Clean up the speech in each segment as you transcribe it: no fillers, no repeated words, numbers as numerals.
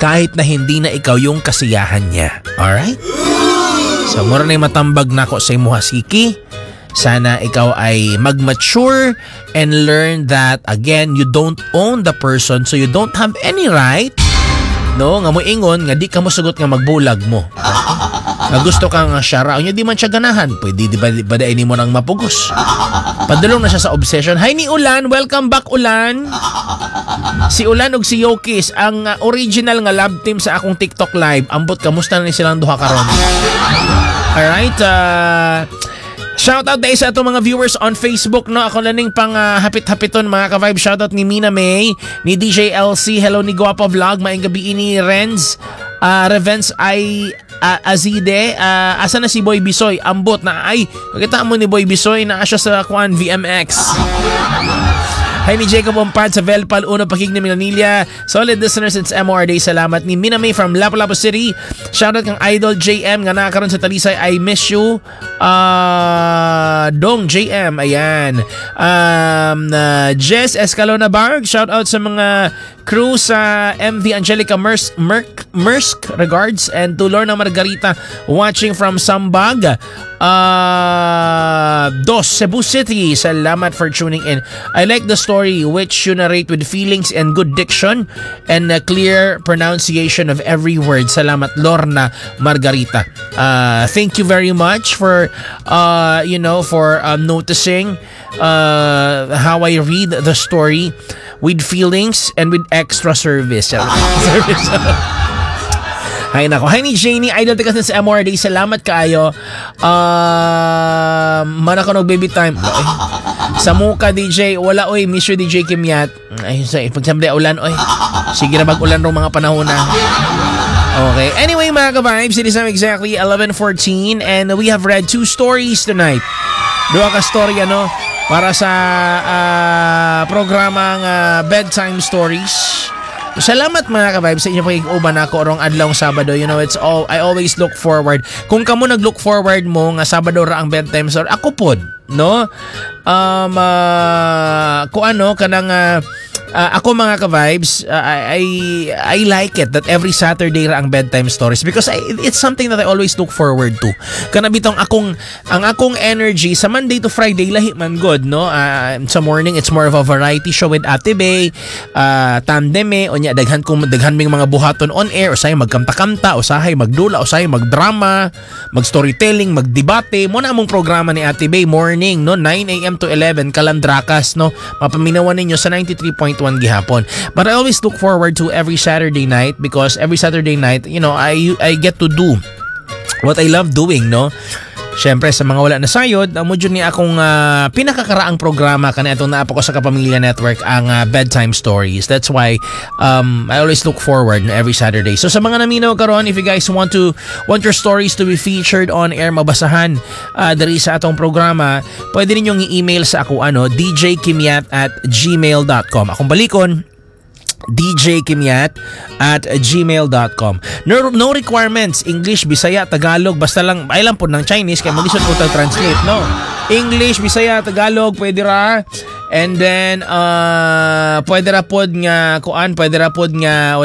kahit na hindi na ikaw yung kasiyahan niya. Alright? So mura na matambag na ko sa imuha siki. Sana ikaw ay mag-mature and learn that again, you don't own the person, so you don't have any right nga mo ingon nga di ka mo sugot nga magbulag mo. Nga gusto kang syara, di man siya ganahan. Pwede di ba dainin mo nang mapugos. Padulong na siya sa obsession. Hi ni Ulan, welcome back Ulan. Si Ulan ug si Yokis ang original nga love team sa akong TikTok live. Ambot kamusta na ni silang duha karon. Alright, shoutout dahil sa itong mga viewers on Facebook, no? Ako laning pang hapit-hapiton mga ka-vibe. Shoutout ni Mina May, ni DJ LC, hello ni Guapa Vlog, maing gabi ni Renz, Revens ay Azide, asa na si Boy Bisoy? Ambot na ay, makita mo ni Boy Bisoy na asya sa Kwan VMX. Hi ni Jacob Ompad sa Velpal, Uno Pakig ni Milanilla. Solid listener since MOR Day. Salamat ni Minamay from Lapu-Lapu City. Shoutout kang Idol JM nga nakakaroon sa Talisay. I miss you. Dong JM. Ayan. Jess Escalona Barg. Shoutout sa mga crew sa MV Angelica Mersk. Regards. And to Lorna Margarita watching from Sambag. Dos, Cebu City. Salamat for tuning in. I like the story which you narrate with feelings and good diction and a clear pronunciation of every word. Salamat Lorna Margarita. Thank you very much for noticing how I read the story with feelings and with extra service. Hay nako. Hi ni Janie, idol tikas na sa MOR Day. Salamat kaayo. Mana ka baby time. Sa muka DJ, wala oy, miss you DJ Kimyat. Ay, pagsamde ulan oy. Sige na mag-ulan rong mga panahon na. Okay. Anyway, mga ka-vibes, it is now exactly 11:14 and we have read 2 stories tonight. Dua ka story para sa programang Bedtime Stories. Salamat mga ka-vibes sa inyo pag-uban ako orong adlawng Sabado. You know, I always look forward. Kung kamo nag-look forward mo nga Sabado ra ang bedtime story, ako pod, no? Ako mga ka-vibes, I like it that every Saturday ra ang bedtime stories because it's something that I always look forward to. Kana bitong ang akong energy sa Monday to Friday lahi man good, no? Sa morning it's more of a variety show with Ate Bay, Tandeme, onya daghan ming mga buhaton on air, usahay magkamta-kamta, usahay magdula, usahay magdrama, mag-storytelling, magdebate. Mo na among programa ni Ate Bay morning, no? 9 a.m. to 11 Kalandrakas, no? Mapaminawan ninyo sa 93.1 gihapon. But I always look forward to every Saturday night because every Saturday night, you know, I get to do what I love doing, no? Syempre sa mga wala na sayod, mudyo ni akong pinakakaraang programa kana itong naapo ko sa Kapamilya Network ang Bedtime Stories. That's why I always look forward every Saturday. So sa mga naminaw karon, if you guys want your stories to be featured on air, mabasahan diri sa atong programa, pwede ninyong i-email sa ako djkimyat@gmail.com. Akong balikon djkimyat@gmail.com. No requirements, English, Bisaya, Tagalog, basta lang ay lang po ng Chinese kaya mag-isot ko translate, no? English, Bisaya, Tagalog, pwede ra. And then pwede ra pod nga pwede ra pod nga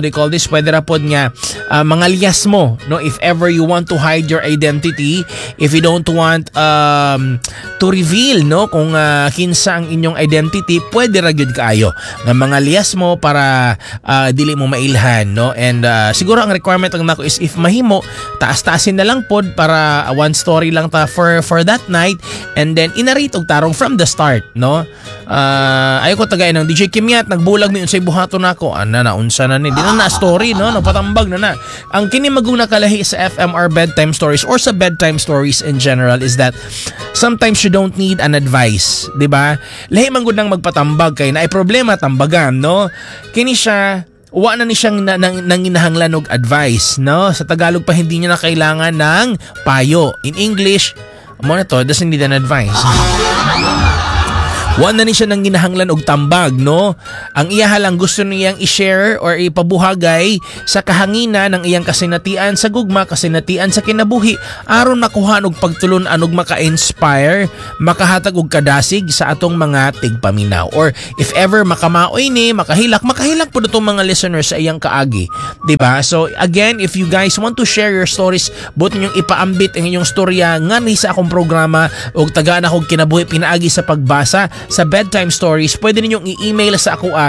mga alias mo, no? If ever you want to hide your identity, if you don't want to reveal, no, kung kinsa ang inyong identity, pwede ra gyud kaayo nga mga alias mo para dili mo mailhan, no? And siguro ang requirement ang nako is if mahimo taas-taasin na lang pod para one story lang ta for that night and then inarit og tarong from the start, no? Ayoko tagay ng DJ Kimyat nagbulag mi unsay buhaton nako naunsa na ni di na story, no? Napatambag na ang kini maguna kalahi sa FMR Bedtime Stories or sa Bedtime Stories in general is that sometimes you don't need an advice, di ba? Lahi man gud nang magpatambag kay na ay problema tambagan, no? Kini siya wa na ni siyang nanginahanglan og advice, no? Sa Tagalog pa hindi niya na kailangan ng payo. In English, mo na to, doesn't need an advice. Wa na ni siya nang ginahanglan og tambag, no? Ang iya lang gusto niyang i-share or ipabuhagay sa kahangina ng iyang kasinatian sa gugma, kasinatian sa kinabuhi aron makuha og pagtulon-an og maka-inspire, makahatag og kadasig sa atong mga tigpaminaw. Or if ever makamaoy ni, makahilak pud itong mga listeners sa iyang kaagi, di ba? So again, if you guys want to share your stories, buot ninyong ipaambit ang inyong storya nga ni sa akong programa og tagaan akong kinabuhi pinaagi sa pagbasa sa bedtime stories, pwede ninyong i-email sa ako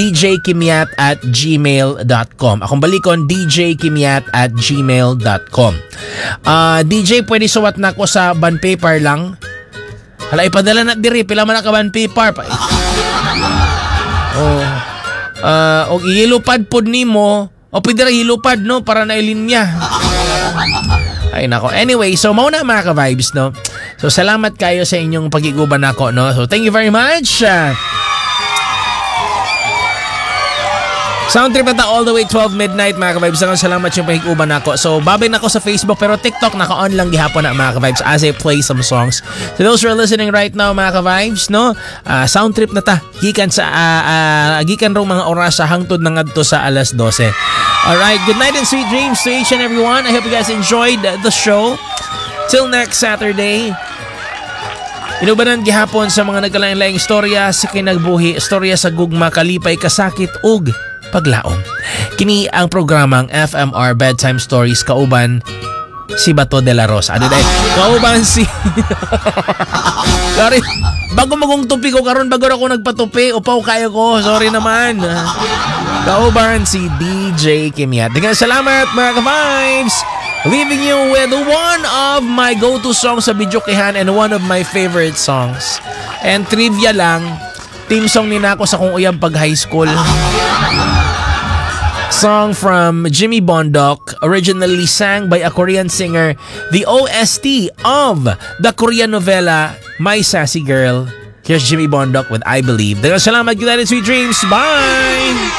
djkimiat@gmail.com. Akong balikon, djkimiat@gmail.com. DJ, pwede suwat na ako sa bond paper lang. Hala, ipadala na diri, pila man ka bond paper. Og ihilupad pod nimo, o pwede ra hilupad, no, para na ilinya. Ay nako. Anyway, so mauna mga ka-vibes, no? So salamat kayo sa inyong pag-iguban ako, no? So thank you very much. Sound trip na ta all the way 12 midnight mga ka-vibes. Salamat yung pag-iguban ako. So babay na ako sa Facebook pero TikTok naka-on lang gihapon na mga ka-vibes as I play some songs. So those who are listening right now mga ka-vibes, no? Sound trip na ta. Gikan sa gikan rong mga oras sa hangtod na ngadto sa alas 12. Alright, good night and sweet dreams to each and everyone. I hope you guys enjoyed the show. Till next Saturday. Inubanan gihapon sa mga nagkalain-laing istorya sa kinagbuhi, istorya sa gugma, kalipay, kasakit, ug paglaom. Kini ang programang FMR Bedtime Stories kauban si Bato de la Rosa. Ano dahil? Kauban si... Sorry. Bago magong tupi ko karon, bago ako nagpatupi, upaw kayo ko. Sorry naman. Kauban si DJ Kimiat. Dengan salamat mga ka-vibes. Leaving you with one of my go-to songs sa Bidyokehan and one of my favorite songs. And trivia lang, team song ni nako sa kung uyang pag high school. Song from Jimmy Bondoc, originally sang by a Korean singer, the OST of the Korean novela My Sassy Girl. Here's Jimmy Bondoc with I Believe. Salamat, good night and sweet dreams. Bye!